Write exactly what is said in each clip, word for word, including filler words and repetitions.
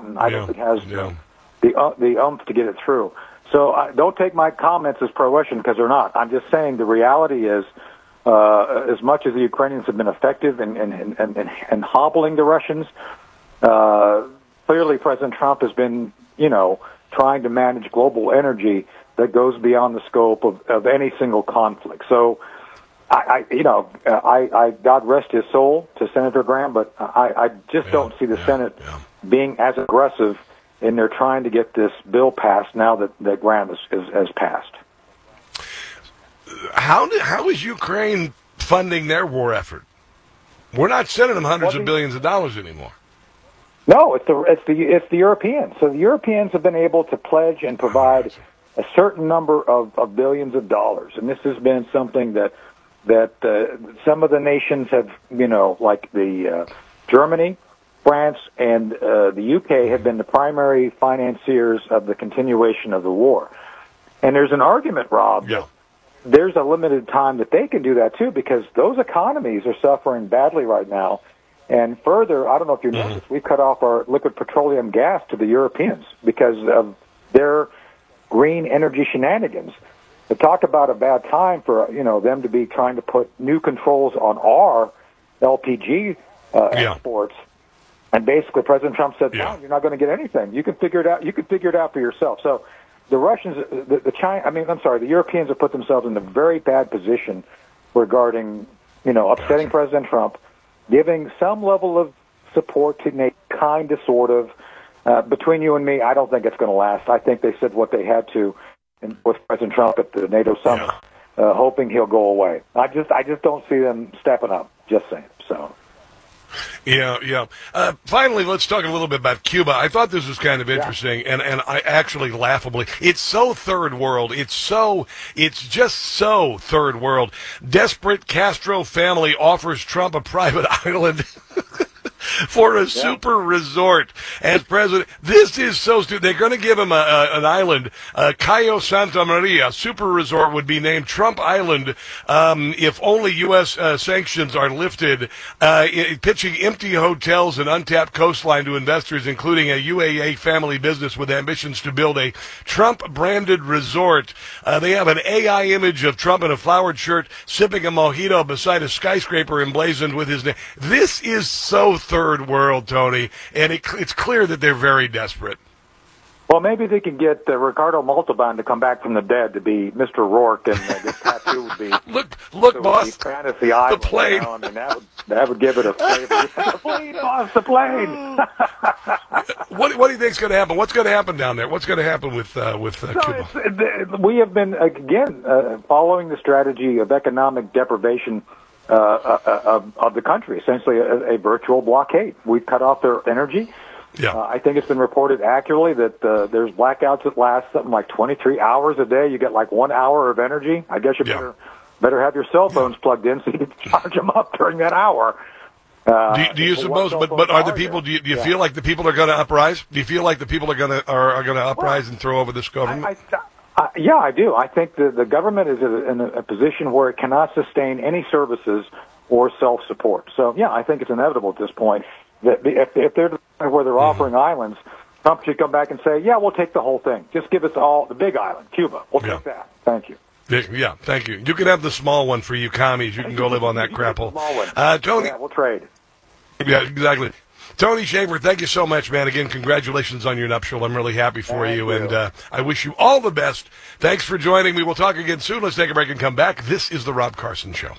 gotten. I yeah, don't think has yeah. the uh, the umph to get it through. So uh, don't take my comments as pro-Russian because they're not. I'm just saying the reality is, uh, as much as the Ukrainians have been effective in, in, in, in, in hobbling the Russians, uh, clearly President Trump has been, you know, trying to manage global energy that goes beyond the scope of, of any single conflict. So, I, I you know, I, I God rest his soul to Senator Graham, but I, I just yeah, don't see the yeah, Senate yeah. being as aggressive in their trying to get this bill passed now that, that Graham has, is, has passed. How did, how is Ukraine funding their war effort? We're not sending them hundreds Well, of billions of dollars anymore. No, it's the it's the it's the Europeans. So the Europeans have been able to pledge and provide a certain number of, of billions of dollars, and this has been something that that uh, some of the nations have, you know, like the uh, Germany, France, and uh, the U K have been the primary financiers of the continuation of the war. And there's an argument, Rob, Yeah. there's a limited time that they can do that too, because those economies are suffering badly right now. And further, I don't know if you Mm-hmm. noticed, we've cut off our liquid petroleum gas to the Europeans because of their green energy shenanigans. To talk about a bad time for, you know, them to be trying to put new controls on our L P G uh, Yeah. exports. And basically, President Trump said, Yeah. "No, you're not going to get anything. You can figure it out. You can figure it out for yourself." So, the Russians, the, the China, I mean, I'm sorry, the Europeans have put themselves in a very bad position regarding, you know, upsetting Gotcha. President Trump, giving some level of support to NATO, kind of, sort of. Uh, between you and me, I don't think it's going to last. I think they said what they had to in, with President Trump at the NATO summit, Yeah. uh, hoping he'll go away. I just, I just don't see them stepping up. Just saying. So. Yeah, yeah. Uh, finally, let's talk a little bit about Cuba. I thought this was kind of interesting, and, and I actually laughably, it's so third world. It's so, it's just so third world. Desperate Castro family offers Trump a private island for a Yeah. super resort as president. This is so stupid. They're going to give him a, a, an island. Uh, Cayo Santa Maria super resort would be named Trump Island um, if only U S Uh, sanctions are lifted. Uh, i- pitching empty hotels and untapped coastline to investors, including a U A A family business with ambitions to build a Trump-branded resort. Uh, they have an A I image of Trump in a flowered shirt sipping a mojito beside a skyscraper emblazoned with his name. This is so third world, Tony, and it, it's clear that they're very desperate. Well, maybe they could get uh, Ricardo Montalban to come back from the dead to be Mister Rourke, and uh, this tattoo would be Look, look, it would boss. be Fantasy Island. the plane. You know? I mean, that would that would give it a flavor. The plane, boss, the plane. What, what do you think's going to happen? What's going to happen down there? What's going to happen with uh, with uh, No, Cuba? it's, uh, we have been again uh, following the strategy of economic deprivation uh, uh, of, of the country, essentially a, a virtual blockade. We've cut off their energy. Yeah. Uh, I think it's been reported accurately that uh, there's blackouts that last something like twenty-three hours a day. You get like one hour of energy. I guess you Yeah. better better have your cell phones plugged in so you can charge them up during that hour. Uh, Do you, do you so what suppose? cell But phones but are the there? people? Do you, do you Yeah. feel like the people are going to uprise? Do you feel like the people are going to are, are going to uprise and throw over this government? I, I, I, yeah, I do. I think the the government is in a, a position where it cannot sustain any services or self-support. So, yeah, I think it's inevitable at this point that the- if, if they're where they're offering islands, Trump should come back and say, "Yeah, we'll take the whole thing. Just give us all the big island, Cuba. We'll Yeah. take that. Thank you." Yeah, thank you. You can have the small one for you commies. You can go live on that crap hole. Small one. Uh, Tony. Yeah, we'll trade. Yeah, exactly. Tony Shaver, thank you so much, man. Again, congratulations on your nuptial. I'm really happy for Thank you, you. and uh, I wish you all the best. Thanks for joining me. We'll talk again soon. Let's take a break and come back. This is the Rob Carson Show.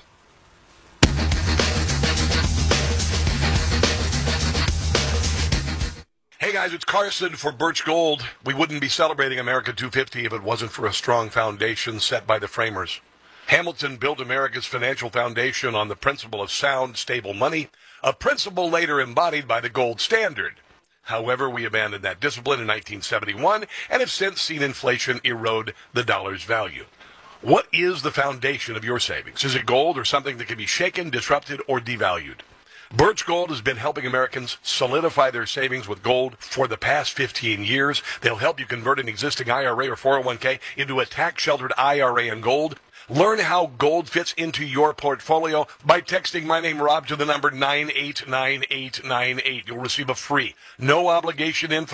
Hey guys, it's Carson for Birch Gold. We wouldn't be celebrating America two fifty if it wasn't for a strong foundation set by the framers. Hamilton built America's financial foundation on the principle of sound, stable money, a principle later embodied by the gold standard. However, we abandoned that discipline in nineteen seventy-one and have since seen inflation erode the dollar's value. What is the foundation of your savings? Is it gold or something that can be shaken, disrupted, or devalued? Birch Gold has been helping Americans solidify their savings with gold for the past fifteen years. They'll help you convert an existing I R A or four oh one k into a tax-sheltered I R A in gold. Learn how gold fits into your portfolio by texting my name, Rob, to the number nine eight nine eight nine eight. You'll receive a free, no obligation info